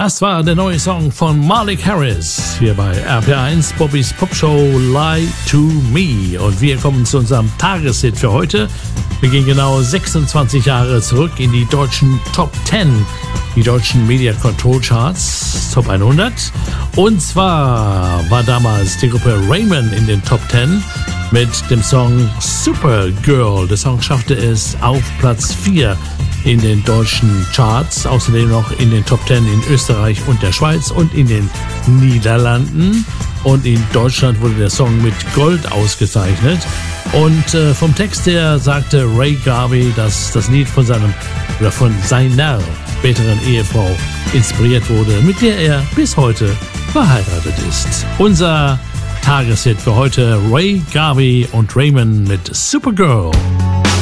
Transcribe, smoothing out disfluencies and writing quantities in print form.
Das war der neue Song von Malik Harris hier bei RPR1, Bobbys Popshow Lie to Me. Und wir kommen zu unserem Tageshit für heute. Wir gehen genau 26 Jahre zurück in die deutschen Top 10, die deutschen Media Control Charts, Top 100. Und zwar war damals die Gruppe Raymond in den Top 10 mit dem Song Supergirl. Der Song schaffte es auf Platz 4 in den deutschen Charts, außerdem noch in den Top 10 in Österreich und der Schweiz und in den Niederlanden. Und in Deutschland wurde der Song mit Gold ausgezeichnet. Und vom Text her sagte Ray Garvey, dass das Lied von seiner späteren Ehefrau inspiriert wurde, mit der er bis heute verheiratet ist. Unser Tageshit für heute: Ray Garvey und Raymond mit Supergirl.